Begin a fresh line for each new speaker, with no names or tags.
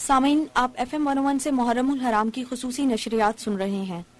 सामीन, आप FM 101 से मुहर्रमुल हराम की खुसूसी नशरियात सुन रहे हैं।